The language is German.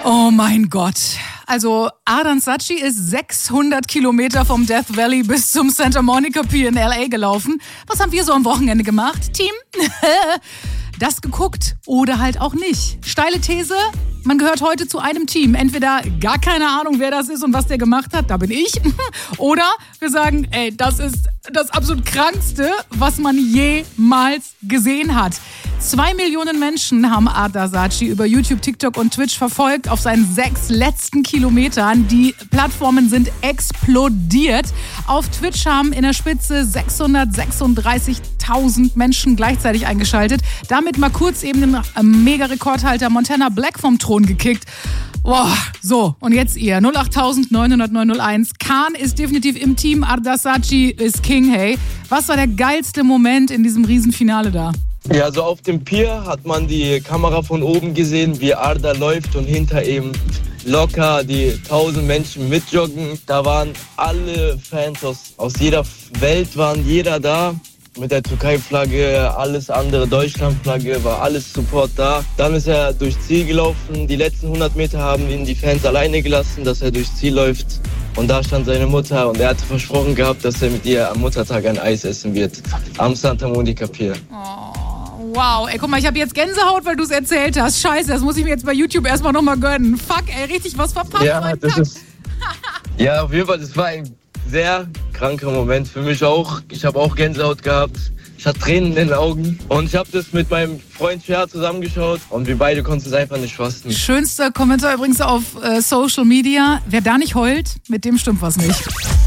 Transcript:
Oh mein Gott. Also Ardan Saatchi ist 600 Kilometer vom Death Valley bis zum Santa Monica Pier in L.A. gelaufen. Was haben wir so am Wochenende gemacht, Team? Das geguckt oder halt auch nicht. Steile These, man gehört heute zu einem Team. Entweder gar keine Ahnung, wer das ist und was der gemacht hat, da bin ich. Oder wir sagen, ey, das ist das absolut Krankste, was man jemals gesehen hat. 2 Millionen Menschen haben Ardan Saatchi über YouTube, TikTok und Twitch verfolgt auf seinen 6 letzten Kilometern. Die Plattformen sind explodiert. Auf Twitch haben in der Spitze 636.000 Menschen gleichzeitig eingeschaltet. Damit mal kurz eben den Mega-Rekordhalter Montana Black vom Thron gekickt. Boah, so, und jetzt ihr. 08900 Kahn ist definitiv im Team. Ardan Saatchi ist King, hey. Was war der geilste Moment in diesem Riesenfinale da? Ja, also auf dem Pier hat man die Kamera von oben gesehen, wie Arda läuft und hinter ihm locker die 1000 Menschen mitjoggen. Da waren alle Fans aus jeder Welt, waren jeder da. Mit der Türkei-Flagge, alles andere, Deutschland-Flagge, war alles Support da. Dann ist er durchs Ziel gelaufen. Die letzten 100 Meter haben ihn die Fans alleine gelassen, dass er durchs Ziel läuft. Und da stand seine Mutter und er hatte versprochen gehabt, dass er mit ihr am Muttertag ein Eis essen wird. Am Santa Monica Pier. Oh. Wow, ey, guck mal, ich habe jetzt Gänsehaut, weil du es erzählt hast. Scheiße, das muss ich mir jetzt bei YouTube erstmal nochmal gönnen. Fuck, ey, richtig was verpasst. Ja, das ist... Ja, auf jeden Fall, das war ein sehr kranker Moment für mich auch. Ich habe auch Gänsehaut gehabt. Ich hatte Tränen in den Augen. Und ich habe das mit meinem Freund Cher zusammengeschaut. Und wir beide konnten es einfach nicht fassen. Schönster Kommentar übrigens auf Social Media. Wer da nicht heult, mit dem stimmt was nicht.